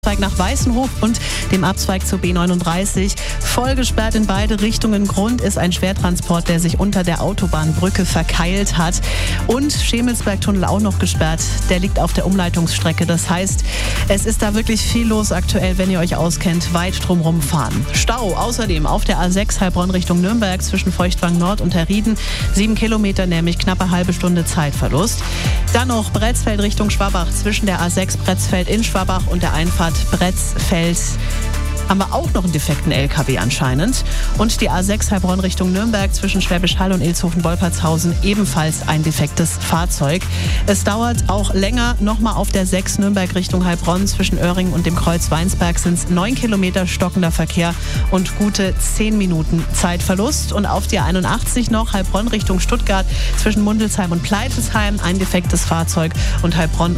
nach Weißenhof und dem Abzweig zur B39. Voll gesperrt in beide Richtungen. Grund ist ein Schwertransport, der sich unter der Autobahnbrücke verkeilt hat. Und Schemelsberg-Tunnel auch noch gesperrt. Der liegt auf der Umleitungsstrecke. Das heißt, es ist da wirklich viel los aktuell, wenn ihr euch auskennt. Weit drumherum fahren. Stau außerdem auf der A6 Heilbronn Richtung Nürnberg zwischen Feuchtwang Nord und Herrieden. 7 Kilometer, nämlich knappe halbe Stunde Zeitverlust. Dann noch Bretzfeld Richtung Schwabach zwischen der A6 Bretzfeld in Schwabach und der Einfahrt Bretzfeld haben wir auch noch einen defekten LKW anscheinend. Und die A6 Heilbronn Richtung Nürnberg zwischen Schwäbisch Hall und Ilshofen-Wolpertshausen ebenfalls ein defektes Fahrzeug. Es dauert auch länger. Nochmal auf der 6 Nürnberg Richtung Heilbronn zwischen Öhringen und dem Kreuz Weinsberg sind es 9 Kilometer stockender Verkehr und gute 10 Minuten Zeitverlust. Und auf die 81 noch Heilbronn Richtung Stuttgart zwischen Mundelsheim und Pleitesheim ein defektes Fahrzeug und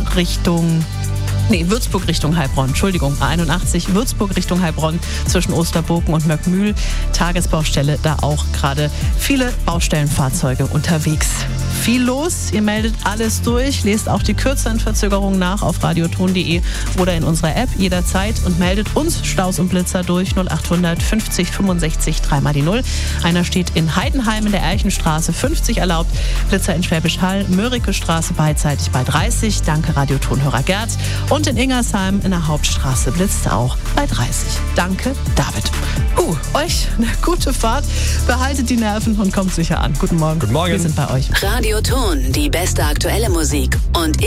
Würzburg Richtung Heilbronn, Entschuldigung, A81, Würzburg Richtung Heilbronn zwischen Osterboken und Möckmühl. Tagesbaustelle, da auch gerade viele Baustellenfahrzeuge unterwegs. Viel los, ihr meldet alles durch, lest auch die kürzeren Verzögerungen nach auf radioton.de oder in unserer App jederzeit und meldet uns Staus und Blitzer durch 0800 50 65 3 die 0. Einer steht in Heidenheim in der Eichenstraße 50 erlaubt, Blitzer in Schwäbisch Hall, Mörike Straße beidseitig bei 30. Danke Radiotonhörer Gerd. Und in Ingersheim in der Hauptstraße blitzt auch bei 30. Danke, David. Euch eine gute Fahrt. Behaltet die Nerven und kommt sicher an. Guten Morgen. Guten Morgen. Wir sind bei euch. Radioton, die beste aktuelle Musik und